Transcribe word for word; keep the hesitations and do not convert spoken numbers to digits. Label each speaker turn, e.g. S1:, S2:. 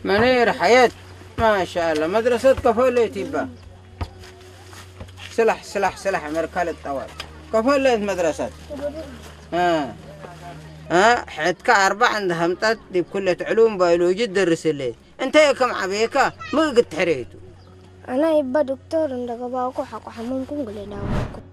S1: منير حياة ما شاء الله مدرسة كفوليتي با سلح سلح سلح مركال الطوال كفوليت مدرسة ها ها حدك أربع عندها متات دي بكلية علوم بيولوجي تدرس لي أنت يا كم عبيكا ما قد حريتو
S2: أنا يبقى دكتور عندك باكو حق حمون كون قلنا